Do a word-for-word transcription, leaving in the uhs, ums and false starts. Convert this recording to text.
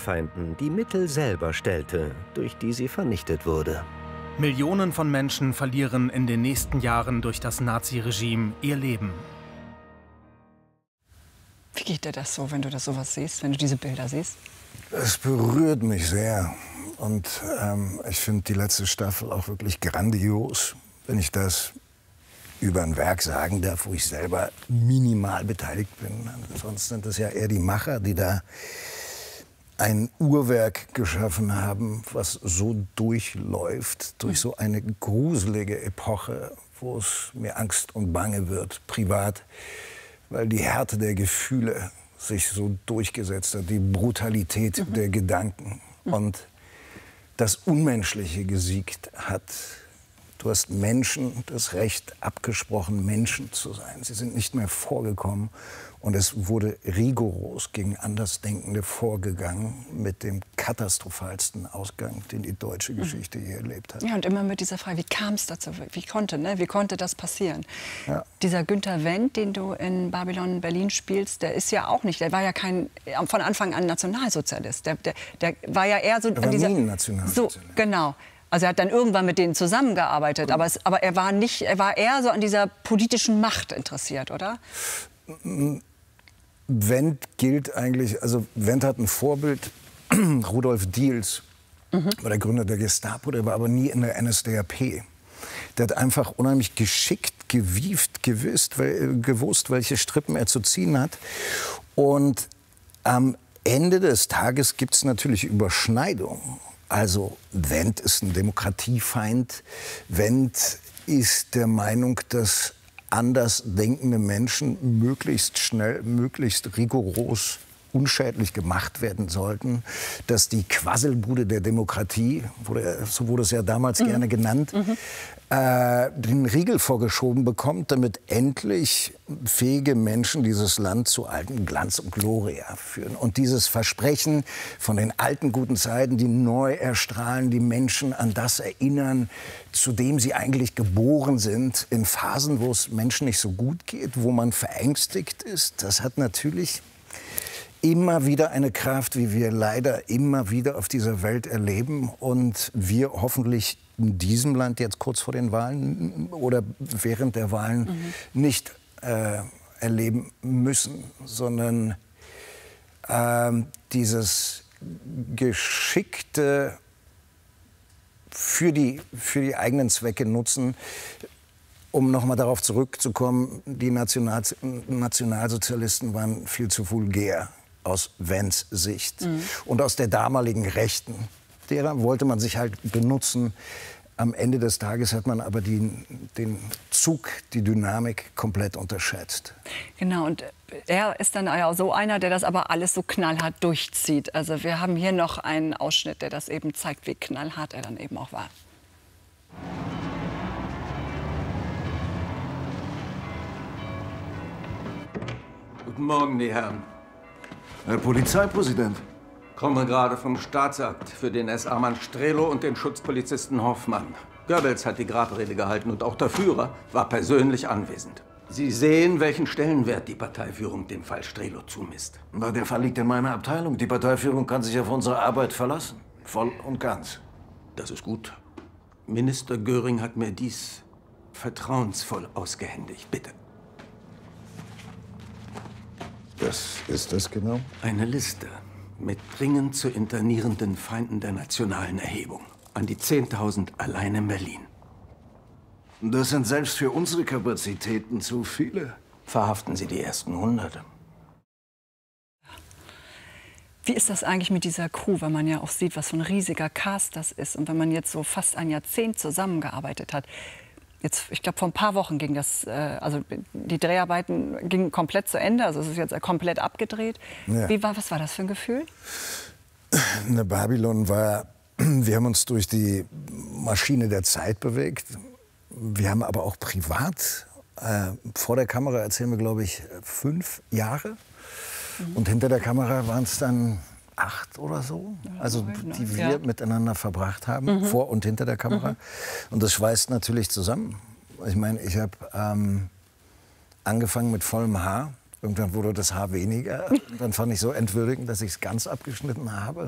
Staatsfeinden die Mittel selber stellte, durch die sie vernichtet wurde. Millionen von Menschen verlieren in den nächsten Jahren durch das Naziregime ihr Leben. Wie geht dir das so, wenn du das sowas siehst, wenn du diese Bilder siehst? Es berührt mich sehr. Und ähm, ich finde die letzte Staffel auch wirklich grandios, wenn ich das über ein Werk sagen darf, wo ich selber minimal beteiligt bin. Sonst sind es ja eher die Macher, die da ein Uhrwerk geschaffen haben, was so durchläuft, durch so eine gruselige Epoche, wo es mir Angst und Bange wird, privat, weil die Härte der Gefühle sich so durchgesetzt hat, die Brutalität mhm. der Gedanken mhm. und das Unmenschliche gesiegt hat. Du hast Menschen das Recht abgesprochen, Menschen zu sein. Sie sind nicht mehr vorgekommen. Und es wurde rigoros gegen Andersdenkende vorgegangen mit dem katastrophalsten Ausgang, den die deutsche Geschichte je erlebt hat. Ja, und immer mit dieser Frage, wie kam es dazu? Wie konnte, ne? Wie konnte das passieren? Ja. Dieser Günther Wendt, den du in Babylon Berlin spielst, der ist ja auch nicht, der war ja kein, von Anfang an Nationalsozialist. Der, der, der war ja eher so... Er war dieser, nie ein Nationalsozialist. So, genau. Also er hat dann irgendwann mit denen zusammengearbeitet, aber, es, aber er war nicht, er war eher so an dieser politischen Macht interessiert, oder? Wendt gilt eigentlich, also Wendt hat ein Vorbild, Rudolf Diels, mhm. war der Gründer der Gestapo, der war aber nie in der N S D A P. Der hat einfach unheimlich geschickt, gewieft, gewisst, gewusst, welche Strippen er zu ziehen hat. Und am Ende des Tages gibt es natürlich Überschneidungen. Also Wendt ist ein Demokratiefeind. Wendt ist der Meinung, dass anders denkende Menschen möglichst schnell, möglichst rigoros unschädlich gemacht werden sollten, dass die Quasselbude der Demokratie, wurde, so wurde es ja damals mhm. gerne genannt, mhm. äh, den Riegel vorgeschoben bekommt, damit endlich fähige Menschen dieses Land zu alten Glanz und Gloria führen. Und dieses Versprechen von den alten guten Zeiten, die neu erstrahlen, die Menschen an das erinnern, zu dem sie eigentlich geboren sind, in Phasen, wo es Menschen nicht so gut geht, wo man verängstigt ist, das hat natürlich immer wieder eine Kraft, wie wir leider immer wieder auf dieser Welt erleben und wir hoffentlich in diesem Land jetzt kurz vor den Wahlen oder während der Wahlen mhm. nicht äh, erleben müssen, sondern äh, dieses geschickte für die, für die eigenen Zwecke nutzen. Um noch mal darauf zurückzukommen, die National Nationalsozialisten waren viel zu vulgär aus Wendts Sicht. Mhm. Und aus der damaligen Rechten, derer wollte man sich halt benutzen. Am Ende des Tages hat man aber die, den Zug, die Dynamik komplett unterschätzt. Genau, und er ist dann ja so einer, der das aber alles so knallhart durchzieht. Also wir haben hier noch einen Ausschnitt, der das eben zeigt, wie knallhart er dann eben auch war. Guten Morgen, die Herren. Herr Polizeipräsident. Komme gerade vom Staatsakt für den S A-Mann Strelo und den Schutzpolizisten Hoffmann. Goebbels hat die Grabrede gehalten und auch der Führer war persönlich anwesend. Sie sehen, welchen Stellenwert die Parteiführung dem Fall Strelo zumisst. Na, der Fall liegt in meiner Abteilung. Die Parteiführung kann sich auf unsere Arbeit verlassen. Voll und ganz. Das ist gut. Minister Göring hat mir dies vertrauensvoll ausgehändigt. Bitte. Was ist das genau? Eine Liste mit dringend zu internierenden Feinden der nationalen Erhebung. An die zehntausend allein in Berlin. Das sind selbst für unsere Kapazitäten zu viele. Verhaften Sie die ersten hundert. Wie ist das eigentlich mit dieser Crew, wenn man ja auch sieht, was für ein riesiger Cast das ist und wenn man jetzt so fast ein Jahrzehnt zusammengearbeitet hat? Jetzt, ich glaube, vor ein paar Wochen ging das, äh, also die Dreharbeiten gingen komplett zu Ende, also es ist jetzt komplett abgedreht. Ja. Wie war, was war das für ein Gefühl? Ne, Babylon war, wir haben uns durch die Maschine der Zeit bewegt. Wir haben aber auch privat, äh, vor der Kamera erzählen wir, glaube ich, fünf Jahre. Mhm. Und hinter der Kamera waren es dann acht oder so, also die wir ja. miteinander verbracht haben, mhm. vor und hinter der Kamera. Mhm. Und das schweißt natürlich zusammen. Ich meine, ich habe ähm, angefangen mit vollem Haar. Irgendwann wurde das Haar weniger. Und dann fand ich so entwürdigend, dass ich es ganz abgeschnitten habe.